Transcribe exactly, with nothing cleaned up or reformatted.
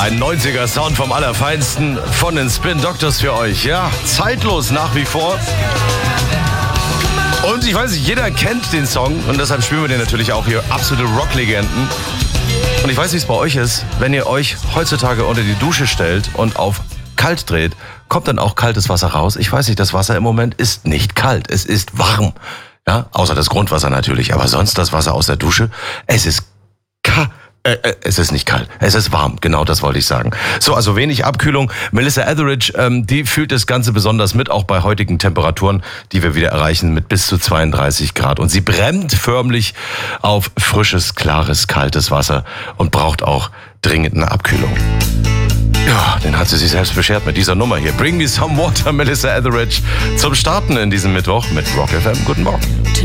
Ein neunziger Sound vom Allerfeinsten von den Spin Doctors für euch. Ja, zeitlos nach wie vor. Und ich weiß nicht, jeder kennt den Song und deshalb spielen wir den natürlich auch hier. Absolute Rocklegenden. Und ich weiß, wie es bei euch ist, wenn ihr euch heutzutage unter die Dusche stellt und auf kalt dreht, kommt dann auch kaltes Wasser raus. Ich weiß nicht, das Wasser im Moment ist nicht kalt, es ist warm. Ja, außer das Grundwasser natürlich, aber sonst das Wasser aus der Dusche, es ist ka äh, äh, es ist nicht kalt, es ist warm, genau das wollte ich sagen. So, also wenig Abkühlung. Melissa Etheridge, ähm, die fühlt das Ganze besonders mit, auch bei heutigen Temperaturen, die wir wieder erreichen mit bis zu zweiunddreißig Grad. Und sie brennt förmlich auf frisches, klares, kaltes Wasser und braucht auch dringend eine Abkühlung. Ja, den hat sie sich selbst beschert mit dieser Nummer hier. Bring me some water, Melissa Etheridge. Zum Starten in diesem Mittwoch mit Rock F M. Guten Morgen.